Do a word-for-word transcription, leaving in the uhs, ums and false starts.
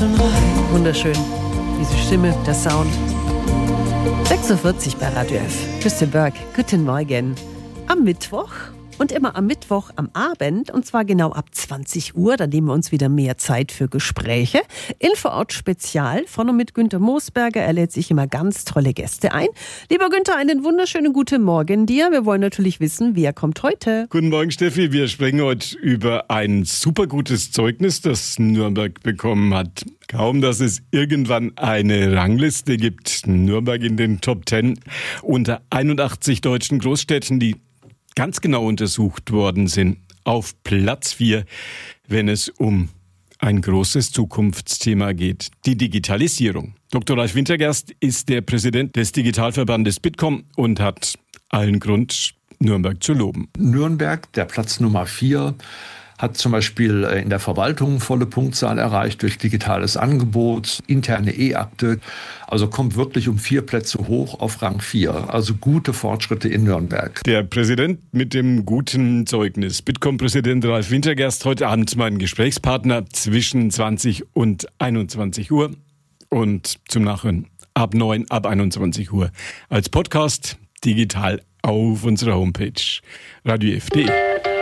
Wunderschön. Diese Stimme, der Sound. sechs Uhr vierzig bei Radio F. Christian Berg, guten Morgen. Am Mittwoch und immer am Mittwoch am Abend, und zwar genau ab zwanzig Uhr, da nehmen wir uns wieder mehr Zeit für Gespräche. Infoort Spezial von und mit Günther Moosberger. Er lädt sich immer ganz tolle Gäste ein. Lieber Günther, einen wunderschönen guten Morgen dir. Wir wollen natürlich wissen, wer kommt heute. Guten Morgen, Steffi. Wir sprechen heute über ein super gutes Zeugnis, das Nürnberg bekommen hat. Kaum, dass es irgendwann eine Rangliste gibt. Nürnberg in den Top Ten unter einundachtzig deutschen Großstädten, die ganz genau untersucht worden sind, auf Platz vier, wenn es um ein großes Zukunftsthema geht, die Digitalisierung. Doktor Ralf Wintergerst ist der Präsident des Digitalverbandes Bitkom und hat allen Grund, Nürnberg zu loben. Nürnberg, der Platz Nummer vier, hat zum Beispiel in der Verwaltung volle Punktzahl erreicht durch digitales Angebot, interne E-Akte. Also kommt wirklich um vier Plätze hoch auf Rang vier. Also gute Fortschritte in Nürnberg. Der Präsident mit dem guten Zeugnis. Bitkom-Präsident Ralf Wintergerst, heute Abend mein Gesprächspartner zwischen zwanzig und einundzwanzig Uhr. Und zum Nachhören ab neun, ab einundzwanzig Uhr. Als Podcast digital auf unserer Homepage radio f punkt de.